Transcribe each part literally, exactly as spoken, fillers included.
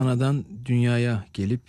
Anadan dünyaya gelip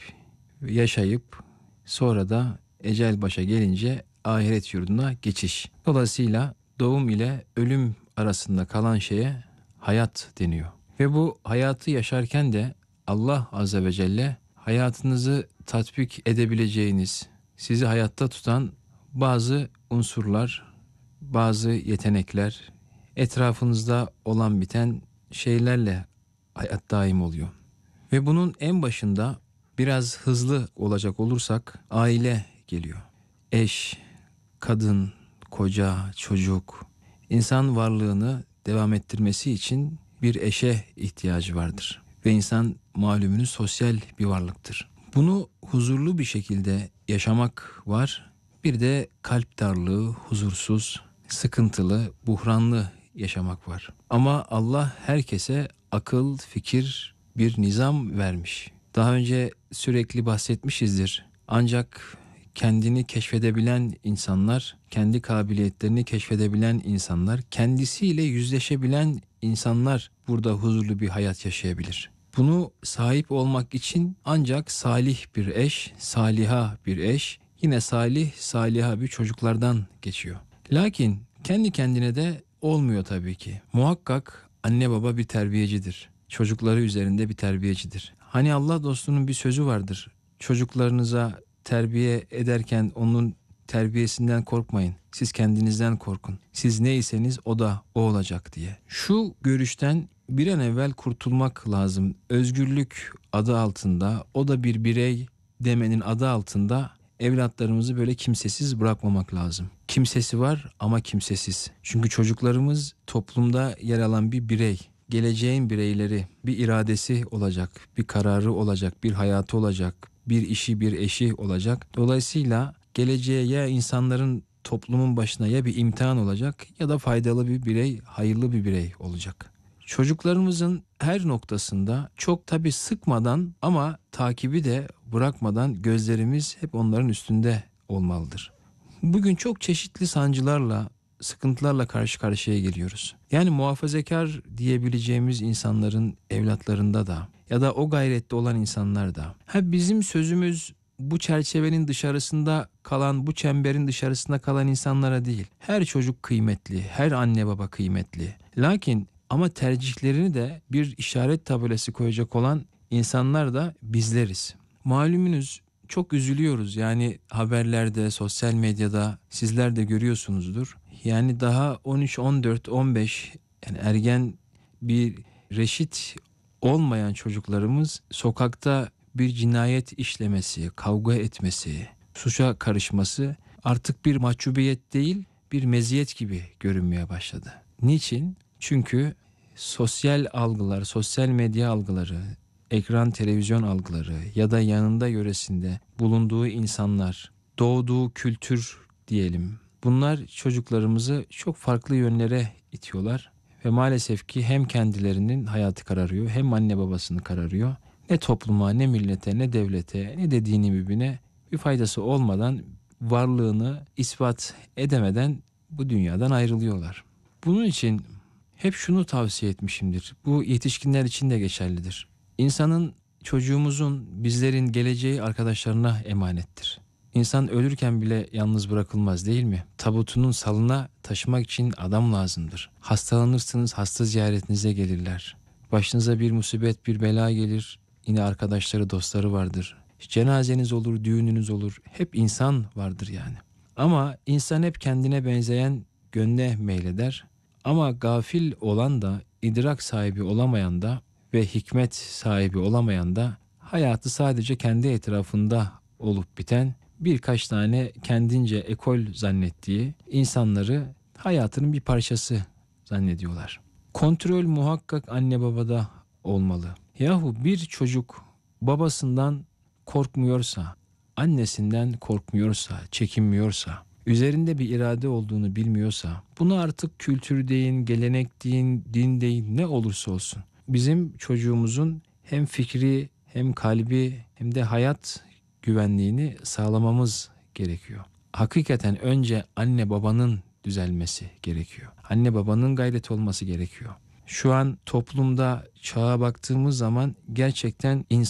yaşayıp sonra da ecel başa gelince ahiret yurduna geçiş. Dolayısıyla doğum ile ölüm arasında kalan şeye hayat deniyor. Ve bu hayatı yaşarken de Allah Azze ve Celle hayatınızı tatbik edebileceğiniz, sizi hayatta tutan bazı unsurlar, bazı yetenekler, etrafınızda olan biten şeylerle hayat daim oluyor. Ve bunun en başında biraz hızlı olacak olursak aile geliyor. Eş, kadın, koca, çocuk. İnsan varlığını devam ettirmesi için bir eşe ihtiyacı vardır. Ve insan malumunuz sosyal bir varlıktır. Bunu huzurlu bir şekilde yaşamak var. Bir de kalp darlığı, huzursuz, sıkıntılı, buhranlı yaşamak var. Ama Allah herkese akıl, fikir, bir nizam vermiş. Daha önce sürekli bahsetmişizdir. Ancak kendini keşfedebilen insanlar, kendi kabiliyetlerini keşfedebilen insanlar, kendisiyle yüzleşebilen insanlar burada huzurlu bir hayat yaşayabilir. Bunu sahip olmak için ancak salih bir eş, saliha bir eş, yine salih, saliha bir çocuklardan geçiyor. Lakin kendi kendine de olmuyor tabii ki. Muhakkak anne baba bir terbiyecidir. Çocukları üzerinde bir terbiyecidir. Hani Allah dostunun bir sözü vardır. Çocuklarınıza terbiye ederken onun terbiyesinden korkmayın. Siz kendinizden korkun. Siz neyseniz o da o olacak diye. Şu görüşten bir an evvel kurtulmak lazım. Özgürlük adı altında, o da bir birey demenin adı altında evlatlarımızı böyle kimsesiz bırakmamak lazım. Kimsesi var ama kimsesiz. Çünkü çocuklarımız toplumda yer alan bir birey. Geleceğin bireyleri, bir iradesi olacak, bir kararı olacak, bir hayatı olacak, bir işi, bir eşi olacak. Dolayısıyla geleceğe ya insanların toplumun başına ya bir imtihan olacak ya da faydalı bir birey, hayırlı bir birey olacak. Çocuklarımızın her noktasında çok tabii sıkmadan ama takibi de bırakmadan gözlerimiz hep onların üstünde olmalıdır. Bugün çok çeşitli sancılarla, sıkıntılarla karşı karşıya geliyoruz. Yani muhafazakar diyebileceğimiz insanların evlatlarında da ya da o gayrette olan insanlar da. Ha bizim sözümüz bu çerçevenin dışarısında kalan, bu çemberin dışarısında kalan insanlara değil. Her çocuk kıymetli, her anne baba kıymetli. Lakin ama tercihlerini de bir işaret tabelası koyacak olan insanlar da bizleriz. Malumunuz çok üzülüyoruz. Yani haberlerde, sosyal medyada sizler de görüyorsunuzdur. Yani daha on üç, on dört, on beş yani ergen bir reşit olmayan çocuklarımız sokakta bir cinayet işlemesi, kavga etmesi, suça karışması artık bir mahcubiyet değil, bir meziyet gibi görünmeye başladı. Niçin? Çünkü sosyal algılar, sosyal medya algıları, ekran televizyon algıları ya da yanında yöresinde bulunduğu insanlar, doğduğu kültür diyelim. Bunlar çocuklarımızı çok farklı yönlere itiyorlar ve maalesef ki hem kendilerinin hayatı kararıyor hem anne babasını kararıyor. Ne topluma, ne millete, ne devlete, ne de dini mübine bir faydası olmadan varlığını ispat edemeden bu dünyadan ayrılıyorlar. Bunun için hep şunu tavsiye etmişimdir. Bu yetişkinler için de geçerlidir. İnsanın, çocuğumuzun, bizlerin geleceği arkadaşlarına emanettir. İnsan ölürken bile yalnız bırakılmaz değil mi? Tabutunun salına taşımak için adam lazımdır. Hastalanırsınız, hasta ziyaretinize gelirler. Başınıza bir musibet, bir bela gelir. Yine arkadaşları, dostları vardır. Cenazeniz olur, düğününüz olur. Hep insan vardır yani. Ama insan hep kendine benzeyen gönle meyleder. Ama gafil olan da, idrak sahibi olamayan da ve hikmet sahibi olamayan da hayatı sadece kendi etrafında olup biten birkaç tane kendince ekol zannettiği insanları hayatının bir parçası zannediyorlar. Kontrol muhakkak anne babada olmalı. Yahu bir çocuk babasından korkmuyorsa, annesinden korkmuyorsa, çekinmiyorsa, üzerinde bir irade olduğunu bilmiyorsa, bunu artık kültür deyin, gelenek deyin, din deyin, ne olursa olsun. Bizim çocuğumuzun hem fikri hem kalbi hem de hayat güvenliğini sağlamamız gerekiyor. Hakikaten önce anne babanın düzelmesi gerekiyor. Anne babanın gayret olması gerekiyor. Şu an toplumda çağa baktığımız zaman gerçekten insan